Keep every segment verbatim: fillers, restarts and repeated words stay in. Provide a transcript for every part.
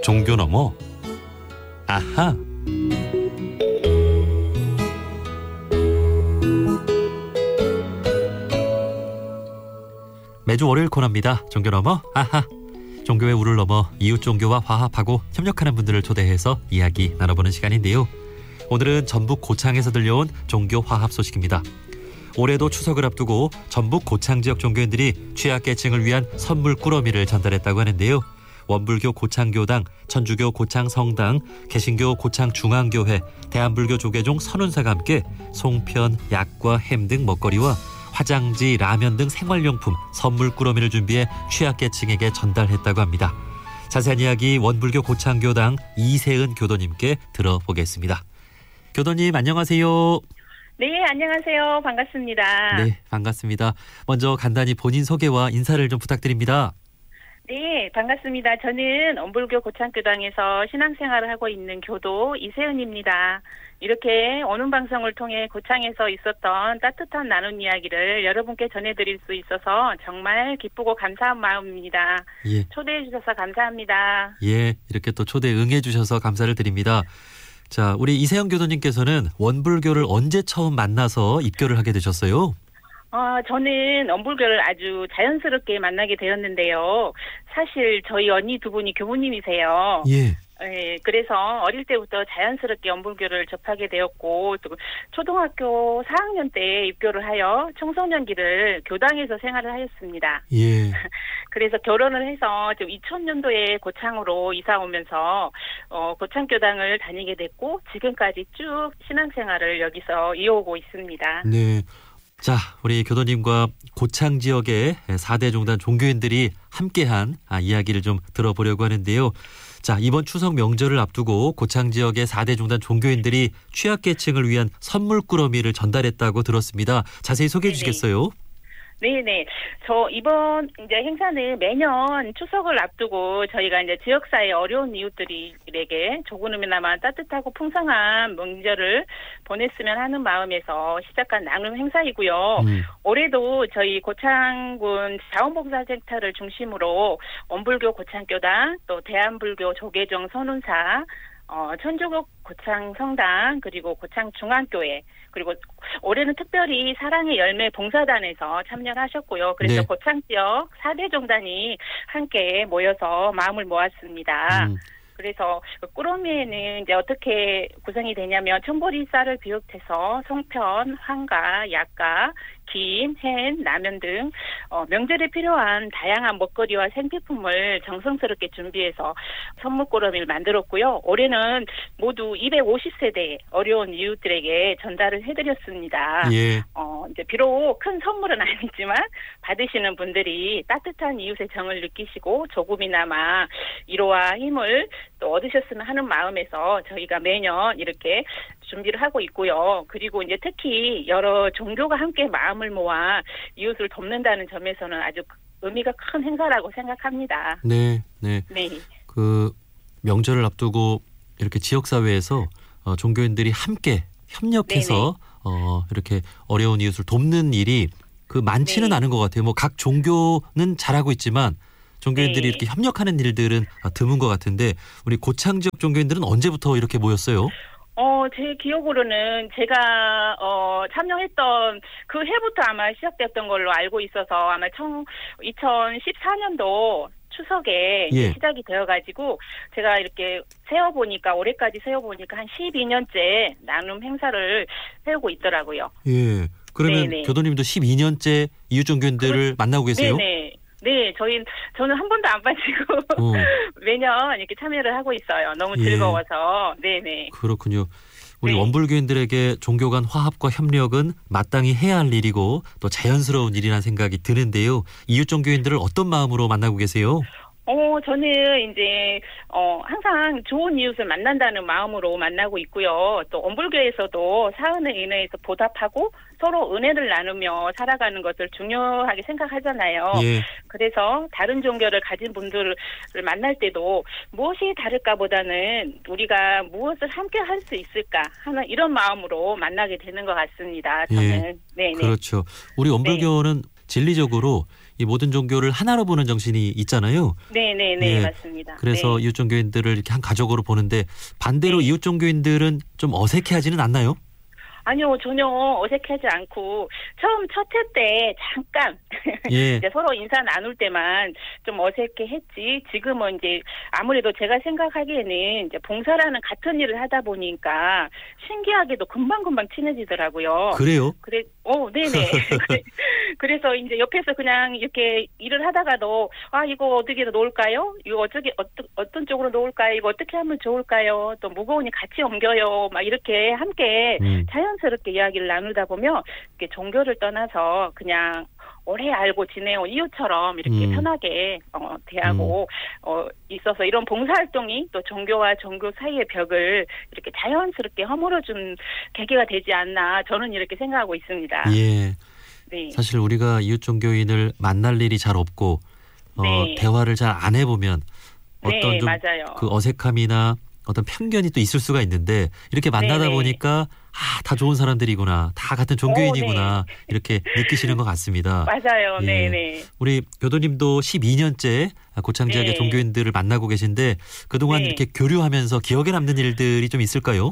종교 넘어 아하. 매주 월요일 코너입니다. 종교 넘어 아하. 종교의 우를 넘어 이웃 종교와 화합하고 협력하는 분들을 초대해서 이야기 나눠보는 시간인데요. 오늘은 전북 고창에서 들려온 종교 화합 소식입니다. 올해도 추석을 앞두고 전북 고창 지역 종교인들이 취약계층을 위한 선물 꾸러미를 전달했다고 하는데요. 원불교 고창교당, 천주교 고창성당, 개신교 고창중앙교회, 대한불교 조계종 선운사가 함께 송편, 약과 햄 등 먹거리와 화장지, 라면 등 생활용품, 선물 꾸러미를 준비해 취약계층에게 전달했다고 합니다. 자세한 이야기 원불교 고창교당 이세은 교도님께 들어보겠습니다. 교도님 안녕하세요. 네, 안녕하세요. 반갑습니다. 네, 반갑습니다. 먼저 간단히 본인 소개와 인사를 좀 부탁드립니다. 네, 반갑습니다. 저는 원불교 고창교당에서 신앙생활을 하고 있는 교도 이세은입니다. 이렇게 오는 방송을 통해 고창에서 있었던 따뜻한 나눈 이야기를 여러분께 전해드릴 수 있어서 정말 기쁘고 감사한 마음입니다. 예. 초대해 주셔서 감사합니다. 예, 이렇게 또 초대 응해 주셔서 감사를 드립니다. 자, 우리 이세영 교도님께서는 원불교를 언제 처음 만나서 입교를 하게 되셨어요? 어, 저는 원불교를 아주 자연스럽게 만나게 되었는데요. 사실 저희 언니 두 분이 교부님이세요. 예. 예, 그래서 어릴 때부터 자연스럽게 원불교를 접하게 되었고, 또 초등학교 사 학년 때 입교를 하여 청소년기를 교당에서 생활을 하였습니다. 예. 그래서 결혼을 해서 지금 이천 년도에 고창으로 이사 오면서 어, 고창교당을 다니게 됐고, 지금까지 쭉 신앙생활을 여기서 이어오고 있습니다. 네. 자, 우리 교도님과 고창 지역의 사 대 종단 종교인들이 함께한 아, 이야기를 좀 들어보려고 하는데요. 자, 이번 추석 명절을 앞두고 고창 지역의 사 대 종단 종교인들이 취약계층을 위한 선물 꾸러미를 전달했다고 들었습니다. 자세히 소개해 네네. 주시겠어요? 네네. 저 이번 이제 행사는 매년 추석을 앞두고 저희가 이제 지역사회 어려운 이웃들에게 조금이나마 따뜻하고 풍성한 명절을 보냈으면 하는 마음에서 시작한 나눔 행사이고요. 음. 올해도 저희 고창군 자원봉사센터를 중심으로 원불교 고창교당, 또 대한불교 조계종 선운사, 어, 천주교 고창성당, 그리고 고창중앙교회, 그리고 올해는 특별히 사랑의 열매 봉사단에서 참여를 하셨고요. 그래서 네. 고창 지역 사 대 종단이 함께 모여서 마음을 모았습니다. 음. 그래서 그 꾸러미에는 이제 어떻게 구성이 되냐면 청보리 쌀을 비롯해서 송편, 황가, 약가, 김, 햄, 라면 등 어, 명절에 필요한 다양한 먹거리와 생필품을 정성스럽게 준비해서 선물 꾸러미를 만들었고요. 올해는 모두 이백오십 세대 어려운 이웃들에게 전달을 해드렸습니다. 예. 어, 이제 비록 큰 선물은 아니지만 받으시는 분들이 따뜻한 이웃의 정을 느끼시고 조금이나마 위로와 힘을 또 얻으셨으면 하는 마음에서 저희가 매년 이렇게 준비를 하고 있고요. 그리고 이제 특히 여러 종교가 함께 마음을 모아 이웃을 돕는다는 점에서는 아주 의미가 큰 행사라고 생각합니다. 네, 네. 네. 그 명절을 앞두고 이렇게 지역사회에서 어, 종교인들이 함께 협력해서 어, 이렇게 어려운 이웃을 돕는 일이 그 많지는 네. 않은 것 같아요. 뭐 각 종교는 잘하고 있지만 종교인들이 네. 이렇게 협력하는 일들은 드문 것 같은데 우리 고창 지역 종교인들은 언제부터 이렇게 모였어요? 어, 제 기억으로는 제가, 어, 참여했던 그 해부터 아마 시작됐던 걸로 알고 있어서 아마 청, 이천십사 년도 추석에 예. 시작이 되어가지고 제가 이렇게 세어보니까, 올해까지 세어보니까 한 십이 년째 나눔 행사를 해오고 있더라고요. 예. 그러면 네네. 교도님도 십이 년째 이웃 종교인들을 그렇- 만나고 계세요? 네네. 네, 저희, 저는 한 번도 안 빠지고 어. 매년 이렇게 참여를 하고 있어요. 너무 예. 즐거워서. 네네. 그렇군요. 우리 네. 원불교인들에게 종교 간 화합과 협력은 마땅히 해야 할 일이고 또 자연스러운 일이라는 생각이 드는데요. 이웃 종교인들을 어떤 마음으로 만나고 계세요? 어, 저는 이제, 어, 항상 좋은 이웃을 만난다는 마음으로 만나고 있고요. 또, 원불교에서도 사은에 인해서 보답하고 서로 은혜를 나누며 살아가는 것을 중요하게 생각하잖아요. 예. 그래서 다른 종교를 가진 분들을 만날 때도 무엇이 다를까 보다는 우리가 무엇을 함께 할 수 있을까 하는 이런 마음으로 만나게 되는 것 같습니다. 저는. 예. 네네. 그렇죠. 우리 원불교는 진리적으로 이 모든 종교를 하나로 보는 정신이 있잖아요. 네네네 예. 맞습니다. 그래서 네. 이웃 종교인들을 이렇게 한 가족으로 보는데 반대로 네. 이웃 종교인들은 좀 어색해하지는 않나요? 아니요, 전혀 어색하지 않고 처음 첫 회 때 잠깐 예. 이제 서로 인사 나눌 때만 좀 어색해 했지. 지금은 이제 아무래도 제가 생각하기에는 이제 봉사라는 같은 일을 하다 보니까 신기하게도 금방금방 친해지더라고요. 그래요? 그래, 어, 네네. 그래, 그래서 이제 옆에서 그냥 이렇게 일을 하다가도 아 이거 어떻게 놓을까요? 이거 어떻게 어떤 어떤 쪽으로 놓을까요? 이거 어떻게 하면 좋을까요? 또 무거우니 같이 옮겨요. 막 이렇게 함께 음. 자연스럽게 이야기를 나누다 보면 이렇게 종교를 떠나서 그냥 오래 알고 지내온 이웃처럼 이렇게 음. 편하게 어, 대하고 어, 있어서 이런 봉사활동이 또 종교와 종교 사이의 벽을 이렇게 자연스럽게 허물어준 계기가 되지 않나 저는 이렇게 생각하고 있습니다. 예. 네. 사실 우리가 이웃 종교인을 만날 일이 잘 없고 어, 네. 대화를 잘 안 해보면 어떤 네, 좀 맞아요. 그 어색함이나 어떤 편견이 또 있을 수가 있는데 이렇게 만나다 네네. 보니까 아, 다 좋은 사람들이구나, 다 같은 종교인이구나 이렇게 느끼시는 것 같습니다. 맞아요. 예. 네네. 우리 교도님도 십이 년째 고창지역의 네. 종교인들을 만나고 계신데 그동안 네. 이렇게 교류하면서 기억에 남는 일들이 좀 있을까요?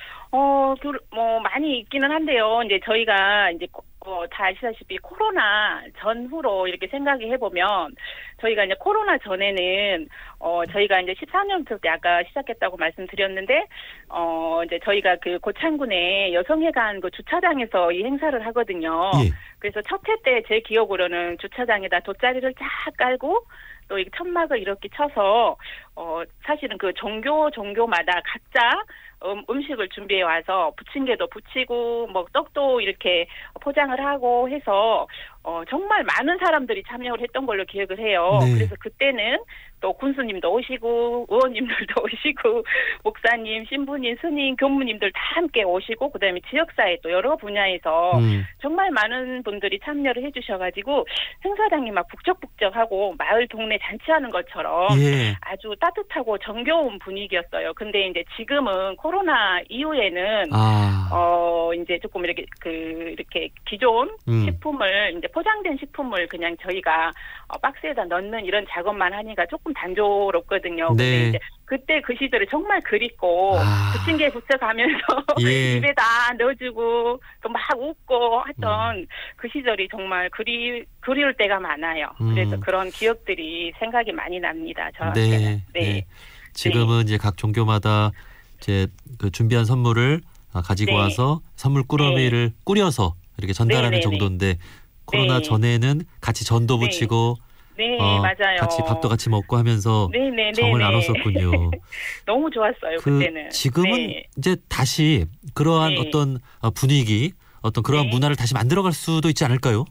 어, 그, 뭐, 많이 있기는 한데요. 이제 저희가 이제, 코- 어, 다 아시다시피 코로나 전후로 이렇게 생각을 해보면, 저희가 이제 코로나 전에는, 어, 저희가 이제 십사 년부터 아까 시작했다고 말씀드렸는데, 어, 이제 저희가 그 고창군의 여성회관 그 주차장에서 이 행사를 하거든요. 예. 그래서 첫 회 때 제 기억으로는 주차장에다 돗자리를 쫙 깔고, 또 이 천막을 이렇게 쳐서, 어, 사실은 그 종교, 종교마다 각자 음, 음식을 준비해 와서 부침개도 부치고 뭐 떡도 이렇게 포장을 하고 해서 어, 정말 많은 사람들이 참여를 했던 걸로 기억을 해요. 네. 그래서 그때는 또 군수님도 오시고 의원님들도 오시고 목사님, 신부님, 스님, 교무님들 다 함께 오시고 그다음에 지역사회 또 여러 분야에서 음. 정말 많은 분들이 참여를 해주셔가지고 행사장이 막 북적북적하고 마을 동네 잔치하는 것처럼 예. 아주 따뜻하고 정겨운 분위기였어요. 근데 이제 지금은 코로나 이후에는 아. 어 이제 조금 이렇게 그 이렇게 기존 음. 식품을 이제 포장된 식품을 그냥 저희가 어, 박스에다 넣는 이런 작업만 하니까 조금 단조롭거든요. 근데 네. 이제 그때 그 시절이 정말 그립고 아. 부침개 부쳐가면서 예. 입에다 넣어주고 또 막 웃고 하던 그 시절이 정말 그리 그리울 때가 많아요. 음. 그래서 그런 기억들이 생각이 많이 납니다. 저한테는. 네. 네. 네. 지금은 이제 각 종교마다 이제 그 준비한 선물을 아, 가지고 네. 와서 선물 꾸러미를 꾸려서 이렇게 전달하는 네, 네, 네. 정도인데 코로나 네. 전에는 같이 전도 네. 붙이고 네, 어, 맞아요. 같이 밥도 같이 먹고 하면서 네네네. 정을 나눴었군요. 너무 좋았어요, 그 그때는. 지금은 네. 이제 다시 그러한 네. 어떤 어, 분위기, 어떤 그러한 네. 문화를 다시 만들어갈 수도 있지 않을까요?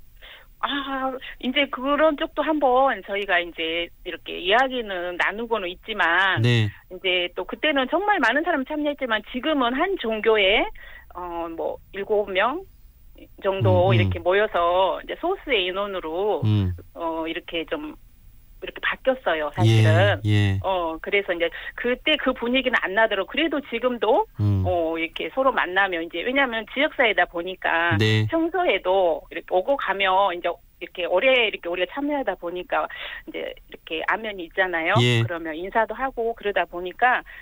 아, 이제 그런 쪽도 한번 저희가 이제 이렇게 이야기는 나누고는 있지만, 네. 이제 또 그때는 정말 많은 사람이 참여했지만 지금은 한 종교에, 어, 뭐, 일곱 명 정도 음, 음. 이렇게 모여서 이제 소수의 인원으로, 음. 어, 이렇게 좀, 이렇게 바뀌었어요, 사실은. 예. 예. 어, 그래서 이제 그때 그 분위기는 안 나더라도 그래도 지금도, 음. 어, 이렇게 서로 만나면 이제, 왜냐면 지역사회다 보니까 네. 평소에도 이렇게 오고 가면 이제 이렇게 오래 이렇게 우리가 참여하다 보니까 이제 이렇게 안면이 있잖아요. 예. 그러면 인사도 하고 그러다 보니까